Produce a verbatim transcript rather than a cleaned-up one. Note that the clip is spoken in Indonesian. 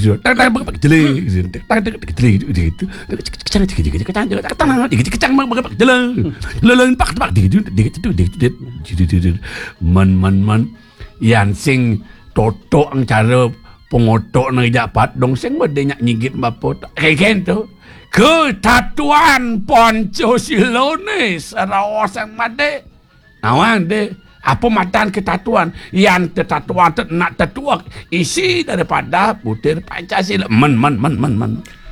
tak tak bak jelek tak tak jelek gitu kecang kecang kecang kecang kecang bak jelek lelen pak pak gitu gitu gitu man man man yan sing toto ang cara pengotok nang japat dong sing bade nyak nyigit bapot kayak gitu ketatuan Ponco Silone saraos yang made nawan deh apa matan ketatuan yang ketatuan nak tetuak isi daripada butir Pancasila men men men men men